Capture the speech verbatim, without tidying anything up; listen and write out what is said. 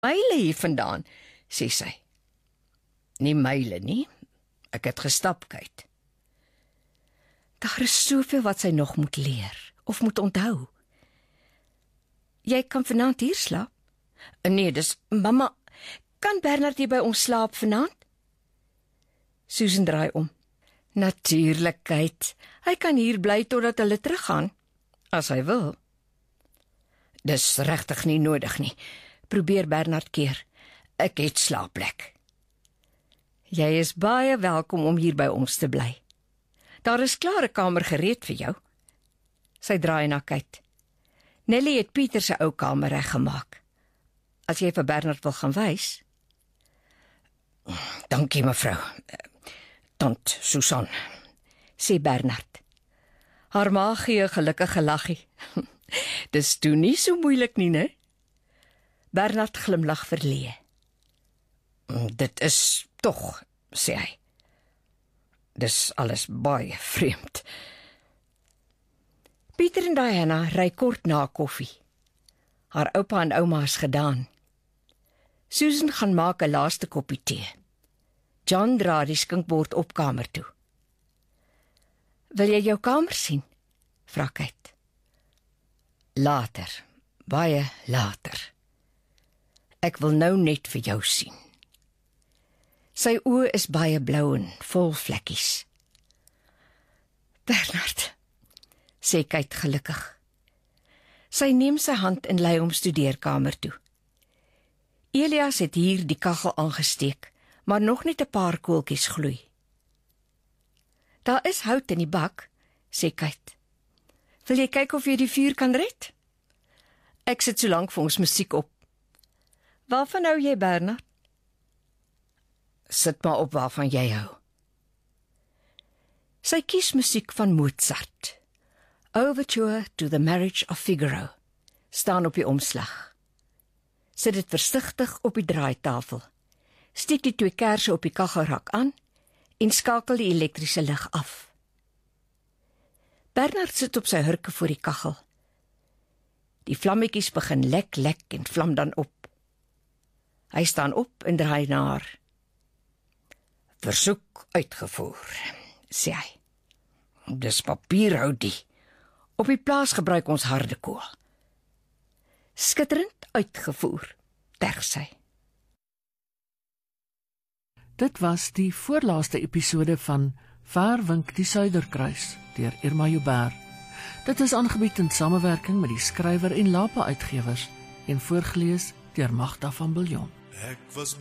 Myle hier vandaan, sê sy. Nie myle nie, ek het gestap, Kate. Daar is soveel wat sy nog moet leer, of moet onthou. Jy kan vanaand hier slaap? Nee, dis, mamma, kan Bernard hier by ons slaap vanaand? Susan draai om. Natuurlijk, Kate, hy kan hier bly totdat hulle teruggaan, as hy wil. Dis regtig nie nodig nie. Probeer Bernard keer. Ek het slaapplek. Jy is baie welkom om hier by ons te bly. Daar is klaar 'n kamer gereed vir jou. Sy draai na Kate. Nelly het Pieter se ou kamer reggemaak. As jy vir Bernard wil gaan wys. Dankie mevrou. Tant Susan, sê Bernard. Haar ma gee 'n gelukkige laggie. Dis toe nie so moeilik nie, né? Bernard glimlag verleë. Dit is tog, sê hy. Dis alles baie vreemd. Pieter en Diana ry kort na koffie. Haar oupa en ouma is gedaan. Susan gaan maak 'n laaste koppie tee. John dra die skinkbord op kamer toe. Wil jy jou kamer sien? Vra Kate. Later, baie later. Ek wil nou net vir jou sien. Sy oë is baie blou en vol vlekkies. Bernard, sê Kate gelukkig. Sy neem sy hand en lei hom studeerkamer toe. Elias het hier die kaggel aangesteek, maar nog net 'n paar koeltjies gloei. Daar is hout in die bak, sê Kate. Wil jy kyk of jy die vuur kan red? Ek sit so lank vir ons musiek op. Waarvan hou jy, Bernard? Sit maar op waarvan jy hou. Sy kies musiek van Mozart. Overture to the Marriage of Figaro staan op die omslag. Sit dit versigtig op die draaitafel. Steek die twee kersse op die kaggelrak aan en skakel die elektriese lig af. Bernard sit op sy hurke voor die kaggel. Die vlammetjies begin lek lek en vlam dan op. Hy staan op en draai na haar. Versoek uitgevoer, sê hy. Dis papierhoudie. Op die plaas gebruik ons harde kool. Skitterend uitgevoer, terg sy. Dit was die voorlaaste episode van Waar wink die Suiderkruis deur Irma Joubert. Dit is aangebied in samewerking met die skrywer en Lapa Uitgewers en voorgelees deur Magda van Biljon. Ek was